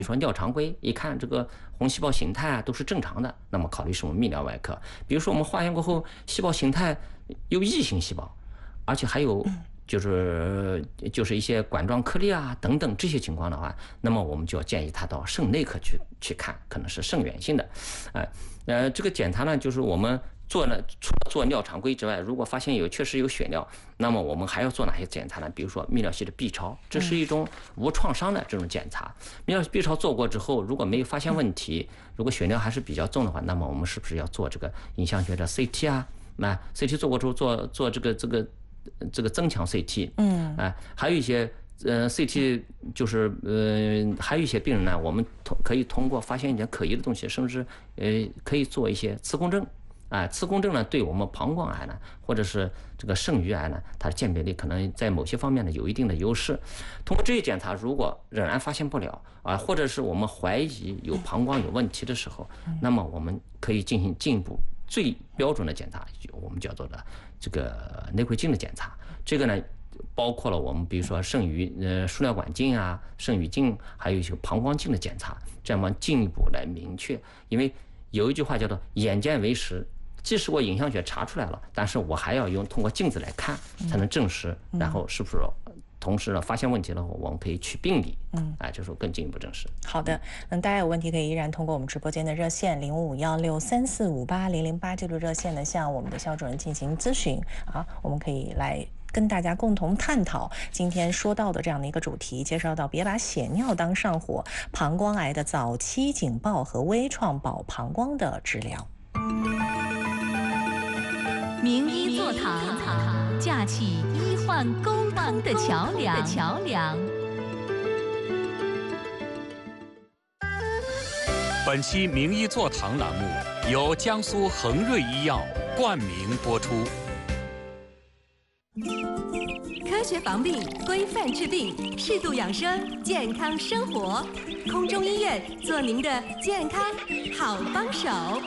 如说尿常规，一看这个红细胞形态啊都是正常的，那么考虑什么泌尿外科。比如说我们化验过后，细胞形态有异型细胞，而且还有就是一些管状颗粒啊等等这些情况的话，那么我们就要建议他到肾内科去看，可能是肾源性的。这个检查呢，就是我们除了做尿常规之外，如果发现确实有血尿，那么我们还要做哪些检查呢？比如说泌尿系的 B 超，这是一种无创伤的这种检查。泌尿 B 超做过之后，如果没有发现问题，如果血尿还是比较重的话，那么我们是不是要做这个影像学的 CT 啊？那 CT 做过之后做这个增强 CT， 还有一些CT 就是还有一些病人呢，我们可以通过发现一点可疑的东西，甚至可以做一些磁共振。磁共振呢，对我们膀胱癌呢，或者是这个肾盂癌呢，它的鉴别力可能在某些方面呢有一定的优势。通过这些检查，如果仍然发现不了或者是我们怀疑有膀胱有问题的时候，那么我们可以进行进一步最标准的检查，我们叫做的这个内窥镜的检查。这个呢，包括了我们比如说肾盂输尿管镜啊、肾盂镜，还有一些膀胱镜的检查，这样进一步来明确。因为有一句话叫做“眼见为实”。即使我影像学查出来了，但是我还要通过镜子来看，才能证实，然后是不是同时呢发现问题了，我们可以取病理，就是更进一步证实。 好的，大家有问题可以依然通过我们直播间的热线055163458008这路热线呢，向我们的肖主任进行咨询我们可以来跟大家共同探讨今天说到的这样的一个主题，介绍到别把血尿当上火，膀胱癌的早期警报和微创保膀胱的治疗。 名医座堂，架起医患沟通的桥梁。 本期名医座堂栏目由江苏恒瑞医药冠名播出。 科学防病，规范治病，适度养生，健康生活。空中医院做您的健康好帮手。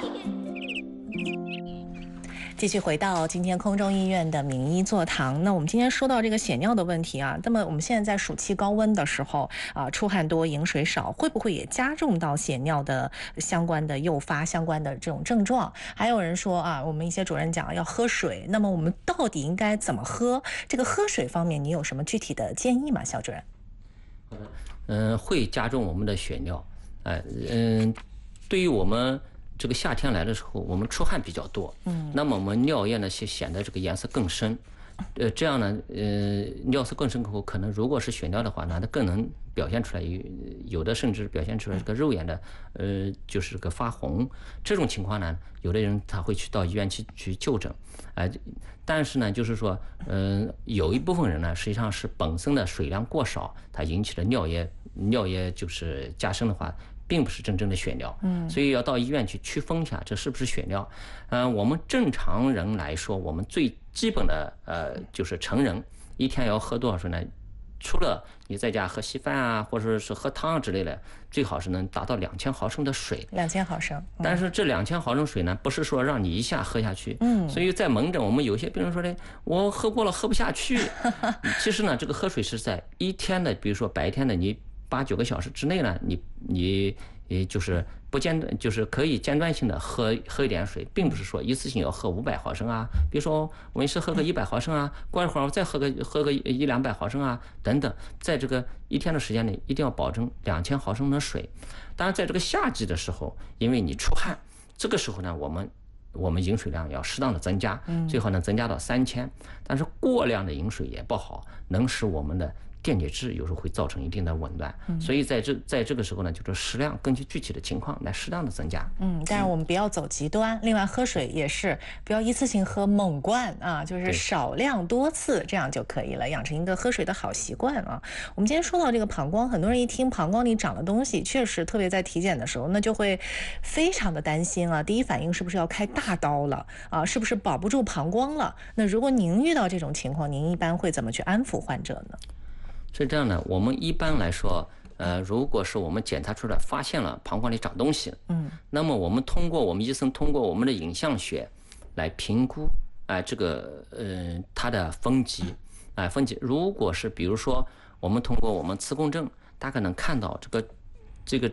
继续回到今天空中医院的名医座堂，那我们今天说到这个血尿的问题那么我们现在在暑期高温的时候出汗多饮水少，会不会也加重到血尿的相关的诱发相关的这种症状？还有人说我们一些主任讲要喝水，那么我们到底应该怎么喝？这个喝水方面你有什么具体的建议吗，肖主任？ 好的，会加重我们的血尿，对于我们这个夏天来的时候，我们出汗比较多，那么我们尿液呢显得这个颜色更深，这样呢，尿色更深后，可能如果是血尿的话呢，它更能表现出来，有的甚至表现出来这个肉眼的，就是个发红。这种情况呢，有的人他会到医院去就诊，但是呢，就是说，有一部分人呢，实际上是本身的水量过少，它引起的尿液就是加深的话，并不是真正的血尿，所以要到医院去区分一下这是不是血尿。我们正常人来说，我们最基本的就是成人一天要喝多少水呢？除了你在家喝稀饭或者是喝汤之类的，最好是能达到2000毫升的水。 2000毫升， 但是这2000毫升水呢，不是说让你一下喝下去。所以在门诊，我们有些病人说的，我喝过了喝不下去。其实呢，这个喝水是在一天的，比如说白天的你8、9个小时之内呢，你就是就是可以间断性的喝一点水，并不是说一次性要喝500毫升比如说我们是喝个100毫升过一会儿我再喝个100-200毫升等等，在这个一天的时间内一定要保证2000毫升的水。当然在这个夏季的时候，因为你出汗，这个时候呢我们饮水量要适当的增加，最好能增加到3000。但是过量的饮水也不好，能使我们的电解质有时候会造成一定的紊乱，所以在这个时候呢，就是适量根据具体的情况来适当的增加。 但是我们不要走极端。另外喝水也是不要一次性喝猛灌就是少量多次，这样就可以了，养成一个喝水的好习惯我们今天说到这个膀胱，很多人一听膀胱里长了东西，确实特别在体检的时候，那就会非常的担心第一反应是不是要开大刀了是不是保不住膀胱了？那如果您遇到这种情况，您一般会怎么去安抚患者呢？ 是这样的，我们一般来说，如果是我们检查出来发现了膀胱里长东西，那么我们医生通过我们的影像学来评估，这个它的分级，如果是比如说我们通过我们磁共振，大概能看到这个这个